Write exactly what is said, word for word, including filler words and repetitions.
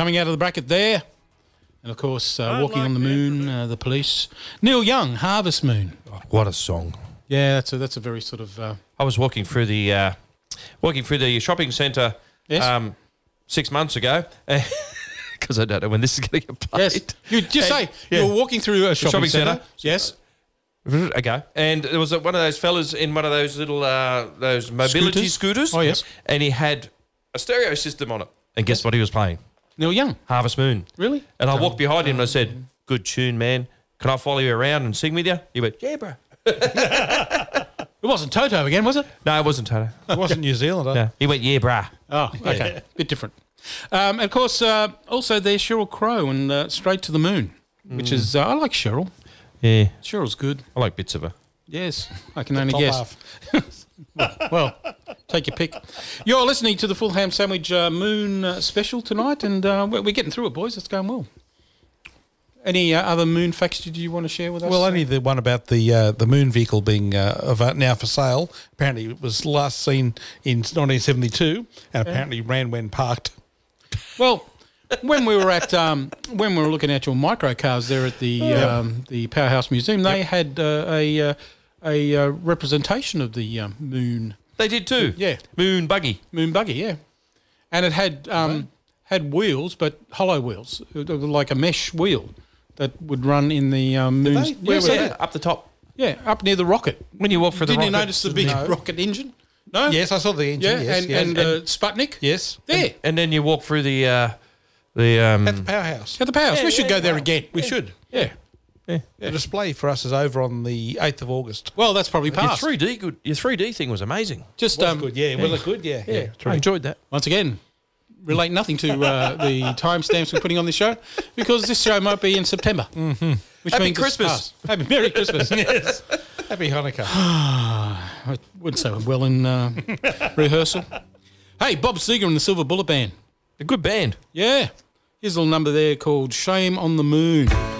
coming out of the bracket there. And, of course, uh, Walking like on the Moon, uh, The Police. Neil Young, Harvest Moon. Oh, what a song. Yeah, that's a, that's a very sort of... Uh, I was walking through the uh, walking through the shopping centre yes? um, six months ago because I don't know when this is going to get played. Yes, you just and, say yeah. you were walking through a shopping, shopping centre. centre. Yes. Okay, and there was a, one of those fellas in one of those little uh, those mobility Scooters? scooters. Oh, yes. And he had a stereo system on it. And guess what he was playing? Neil Young. Harvest Moon. Really? And I walked behind him and I said, "Good tune, man. Can I follow you around and sing with you?" He went, "Yeah, bro." It wasn't Toto again, was it? No, it wasn't Toto. It wasn't New Zealand. No, he went, "Yeah, brah." Oh, okay. Bit different. Um, and, of course, uh, also there's Sheryl Crow and uh, Straight to the Moon, which Mm. is... Uh, I like Sheryl. Yeah. Cheryl's good. I like bits of her. Yes, I can only Top guess. half. Well, take your pick. You're listening to the Full Ham Sandwich uh, Moon uh, special tonight, and uh, we're we're getting through it, boys. It's going well. Any uh, other moon facts did you want to share with us? Well, only the one about the uh, the moon vehicle being uh, av- now for sale. Apparently, it was last seen in nineteen seventy-two, and apparently ran when parked. Well, when we were at um, when we were looking at your micro cars there at the um, the Powerhouse Museum, they Yep. had uh, a uh, a uh, representation of the um, moon They did too. Yeah. Moon buggy. moon buggy, yeah, and it had um, had wheels, but hollow wheels, It was like a mesh wheel that would run in the um, moon's. they? Where Yes, were they they? did. Up the top. Yeah, up near the rocket. When you walk for the Didn't you rocket. notice the big No. rocket engine? No. Yes, I saw the engine. Yeah, yes, and, yes. and, uh, Sputnik. yes, There. And then you walk through the uh, the um, at the powerhouse. At the Powerhouse. Yeah, we should yeah, go there wow. again. We should. Yeah. The display for us is over on the eighth of August. Well, that's probably your passed. three D good. Your three D thing was amazing. Just Was um, good, yeah. Was it good? Yeah, yeah. I enjoyed that. once again, relate nothing to uh, the timestamps we're putting on this show because this show might be in September. Mm-hmm. Which Happy means it's Christmas. past. Happy Merry Christmas. yes. Happy Hanukkah. I wouldn't say well in uh, rehearsal. Hey, Bob Seger and the Silver Bullet Band. A good band. Yeah. Here's a little number there called Shame on the Moon.